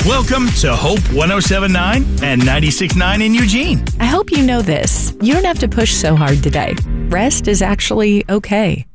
Welcome to Hope 107.9 and 96.9 in Eugene. I hope you know this. You don't have to push so hard today. Rest is actually okay.